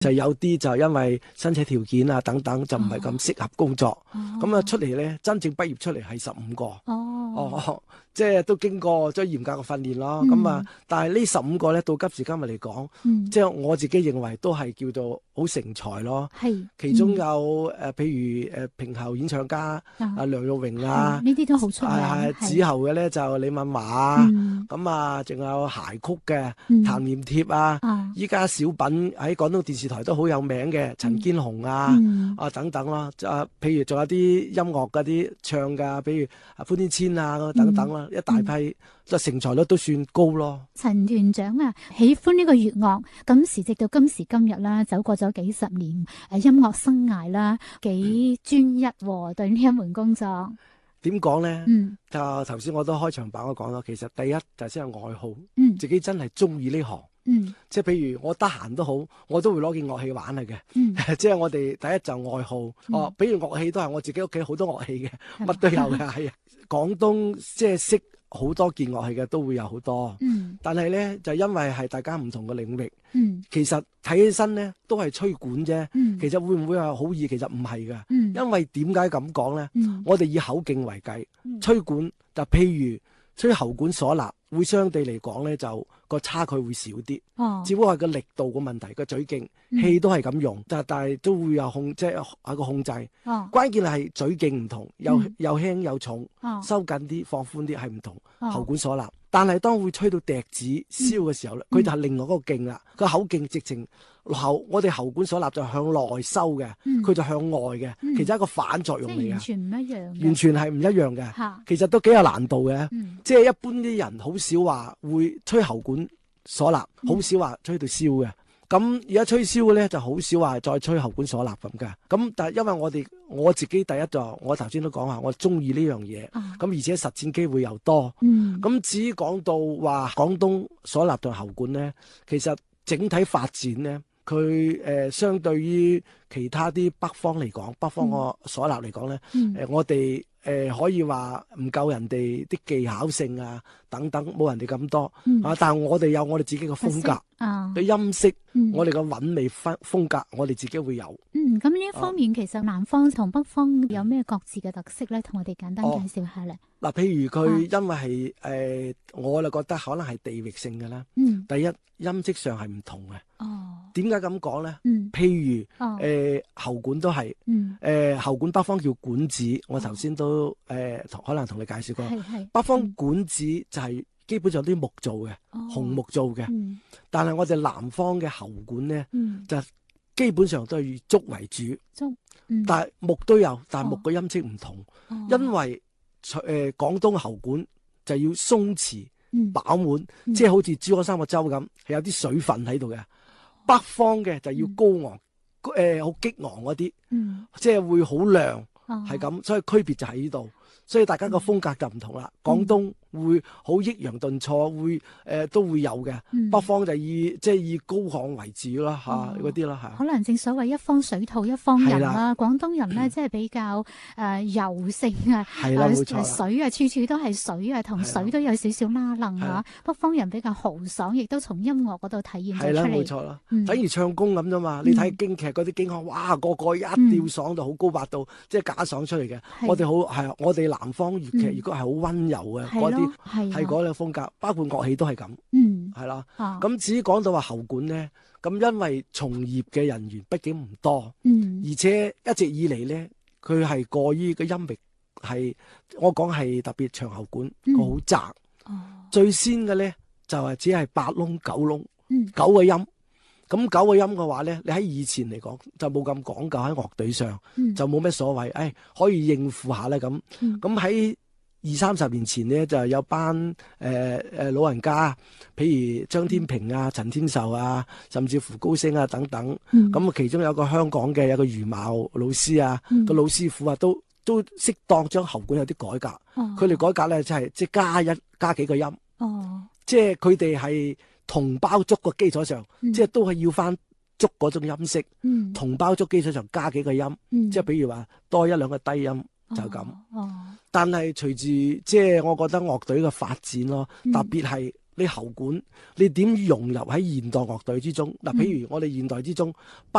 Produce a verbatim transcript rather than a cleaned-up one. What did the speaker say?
就有啲就因為身體條件啊等等就唔係咁適合工作，咁啊、哦、出嚟咧真正畢業出嚟係十五個。哦，哦，即係都經過咗嚴格嘅訓練咯。咁啊、嗯，但係呢十五個咧到今時今日嚟講，嗯、即係我自己認為都係叫做好成才咯。係、嗯，其中有誒、呃，譬如誒平喉演唱家啊、哦、梁玉榮啊，呢啲都好出名。係子喉嘅咧就李敏華啊，咁啊仲有諧曲嘅譚念貼啊，依家、嗯、小品喺廣東電視台都好有名嘅陳堅雄啊，嗯、啊等等咯。啊，譬如仲有啲音樂嗰啲唱噶，譬如啊潘天千啊等等啦，嗯、一大批，即係、嗯、成才率都算高咯。陳團長啊，喜歡呢個粵樂，咁時直到今時今日啦，走過咗幾十年誒音樂生涯啦，幾專一、啊、對呢一門工作。點講咧？嗯，就頭先我都開場白我講啦，其實第一就先係愛好，嗯，自己真係中意呢行。嗯，即係譬如我得閒都好，我都會攞件樂器玩嚟嘅。嗯，即係我哋第一就愛好。嗯、哦，比如樂器都係我自己屋企好多樂器嘅，乜吧都有嘅。係啊，廣東即係識好多件樂器嘅都會有好多。嗯，但係咧就因為係大家唔同嘅領域。嗯，其實睇起身咧都係吹管啫。嗯，其實會唔會係好易？其實唔係㗎。嗯，因為點解咁講咧？嗯，我哋以口徑為計，嗯、吹管就譬如吹喉管嗩吶。會相對嚟講咧，就個差距會少啲。哦，只不過係個力度個問題，個嘴徑氣都係咁用，但係但係都會有控，即係有個控制。哦，關鍵係嘴徑唔同，又又輕又重，收緊啲放寬啲係唔同。喉管嗩吶，但係當會吹到笛子簫嘅時候咧，佢就係另外嗰個徑啦。個口徑直情喉，我哋喉管嗩吶就向內收嘅，佢就向外嘅，其實係一個反作用嚟嘅。完全唔一樣。完全係唔一樣嘅。其實都幾有難度嘅。即係一般啲人好少話會吹喉管嗩吶，好少話吹到簫嘅。咁而家吹簫嘅咧，就好少話再吹喉管嗩吶咁嘅。咁但係因為我哋我自己第一就我頭先都講話，我中意呢樣嘢。咁、啊、而且實踐機會又多。咁、嗯、至於講到話廣東嗩吶同喉管咧，其實整體發展咧，佢誒、呃、相對於其他啲北方嚟講，北方個嗩吶嚟講咧，誒、嗯呃、我哋。誒、呃，可以話唔夠人哋啲技巧性啊，等等，冇人哋咁多、嗯、啊。但係我哋有我哋自己嘅風格，嘅音色，嗯、我哋嘅韻味風風格，我哋自己會有。嗯，咁呢一方面，啊、其實南方同北方有咩各自嘅特色咧？同我哋簡單介紹下咧。嗱、哦，譬如佢因為係誒、呃，我就覺得可能係地域性嘅啦。嗯，第一音色上係唔同嘅。哦。點解咁講咧？嗯，譬如誒、哦呃、喉管都係，誒、嗯呃、喉管北方叫管子，我頭先都誒、呃、可能同你介紹過。係係。北方管子就係基本上啲木做嘅，哦、紅木做嘅。嗯、但係我哋南方嘅喉管咧，嗯、就基本上都係以竹為主。竹，嗯、但係木都有，但係木嘅音色唔同，哦、因為誒、呃、廣東喉管就要鬆弛、嗯、飽滿，嗯、即係好似珠江三角洲咁，係有啲水分喺度嘅。北方嘅就要高昂，誒好、嗯呃、激昂嗰啲，嗯、即係會好亮，係咁、哦，所以區別就喺呢度，所以大家個風格就唔同啦。嗯、廣東會好抑揚頓挫，會誒、呃、都會有嘅。嗯、北方就以即係以高亢為主啦，嚇嗰啲啦嚇。可能正所謂一方水土一方人啦、啊。的廣東人咧即係比較誒、呃、柔性啊，係啦冇錯，水啊處處都係水啊，同水都有少少拉楞嚇。北方人比較豪爽，亦都從音樂嗰度體現咗出嚟。係啦冇錯啦，嗯、等於唱功咁啫嘛。你睇京劇嗰啲京腔，哇個個一吊爽到好高八度，嗯、即係假爽出嚟嘅。的我哋好係我哋南方粵劇如果係好溫柔嘅嗰啲。係嗰個風格，包括樂器都係咁，嗯，係啦。咁至於講到話喉管咧，咁因為從業嘅人員畢竟唔多，嗯，而且一直以嚟咧，佢係過於個音域係，我講係特別長喉管，個好窄，哦，最先嘅咧就係只係八窿九窿，嗯，九個音，咁九個音嘅話咧，你喺以前嚟講就冇咁講究喺樂隊上，就冇咩所謂，誒可以應付下咧咁，咁喺二三十年前呢，就有班誒誒、呃、老人家，譬如張天平啊、陳天壽啊，甚至乎高升啊等等。咁啊、嗯，其中有個香港嘅有個余茂老師啊，嗯、個老師傅啊，都都適當將喉管有啲改革。佢哋、哦、改革咧，就係即係加一加幾個音。哦，即係佢哋係同胞竹個基礎上，嗯、即係都係要翻竹嗰種音色。嗯、同胞竹基礎上加幾個音，嗯、即係比如話多一兩個低音。就咁，哦哦、但係隨住即係我覺得樂隊嘅發展咯，嗯、特別係你喉管你點融入喺現代樂隊之中？嗱，譬如我哋現代之中。